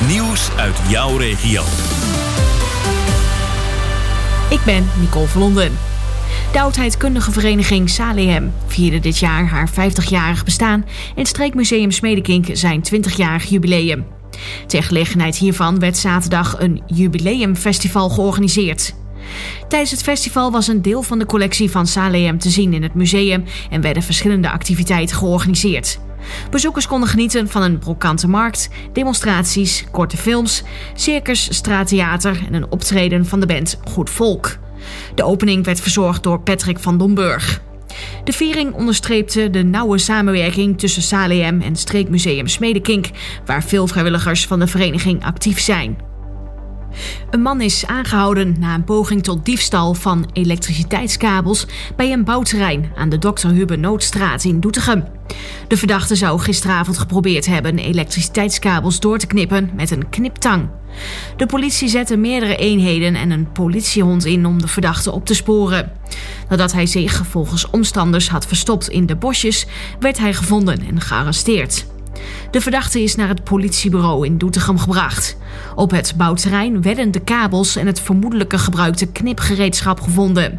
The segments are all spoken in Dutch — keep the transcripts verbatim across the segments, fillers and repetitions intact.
Nieuws uit jouw regio. Ik ben Nicole Verlonden. De oudheidkundige vereniging Salehem vierde dit jaar haar vijftigjarig bestaan en het Streekmuseum Smedekink zijn twintigjarig jubileum. Ter gelegenheid hiervan werd zaterdag een jubileumfestival georganiseerd. Tijdens het festival was een deel van de collectie van Salehem te zien in het museum en werden verschillende activiteiten georganiseerd. Bezoekers konden genieten van een brokante markt, demonstraties, korte films, circus, straattheater en een optreden van de band Goed Volk. De opening werd verzorgd door Patrick van Domburg. De viering onderstreepte de nauwe samenwerking tussen Salehem en Streekmuseum Smedekink, waar veel vrijwilligers van de vereniging actief zijn. Een man is aangehouden na een poging tot diefstal van elektriciteitskabels bij een bouwterrein aan de dokter Hubenootstraat in Doetinchem. De verdachte zou gisteravond geprobeerd hebben elektriciteitskabels door te knippen met een kniptang. De politie zette meerdere eenheden en een politiehond in om de verdachte op te sporen. Nadat hij zich volgens omstanders had verstopt in de bosjes, werd hij gevonden en gearresteerd. De verdachte is naar het politiebureau in Doetinchem gebracht. Op het bouwterrein werden de kabels en het vermoedelijke gebruikte knipgereedschap gevonden.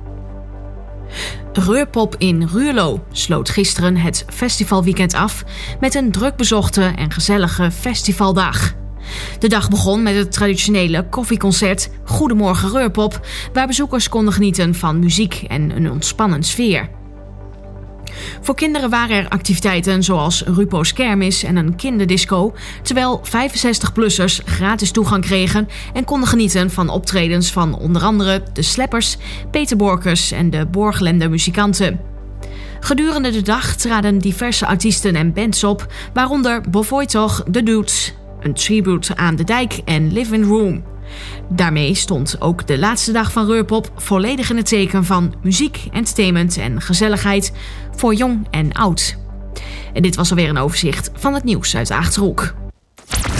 Reurpop in Ruurlo sloot gisteren het festivalweekend af met een drukbezochte en gezellige festivaldag. De dag begon met het traditionele koffieconcert Goedemorgen Reurpop, waar bezoekers konden genieten van muziek en een ontspannen sfeer. Voor kinderen waren er activiteiten zoals Rupo's Kermis en een kinderdisco, terwijl vijfenzestig-plussers gratis toegang kregen en konden genieten van optredens van onder andere de Sleppers, Peter Borkers en de Borglender muzikanten. Gedurende de dag traden diverse artiesten en bands op, waaronder Bovoitoch, The Dudes, een tribute aan De Dijk en Living Room. Daarmee stond ook de laatste dag van Reurpop volledig in het teken van muziek, entertainment en gezelligheid voor jong en oud. En dit was alweer een overzicht van het nieuws uit de Achterhoek.